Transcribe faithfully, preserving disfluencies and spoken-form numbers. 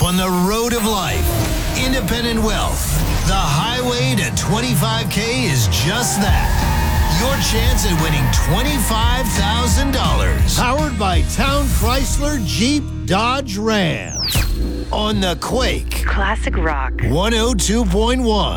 on the road of life. Independent Wealth. The highway to twenty-five K is just that. Your chance at winning twenty-five thousand dollars. Powered by Town Chrysler Jeep Dodge Ram. On the Quake. Classic rock. one oh two point one.